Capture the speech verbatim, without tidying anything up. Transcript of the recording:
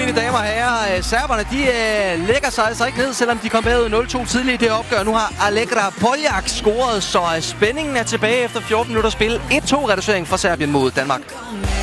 mine damer og herrer. Serberne, de øh, lægger sig altså ikke ned, selvom de kom bagud nul to tidligt i det opgør. Nu har Allegra Poljak scoret, så spændingen er tilbage efter fjorten minutter spil. et to reducering for Serbien mod Danmark.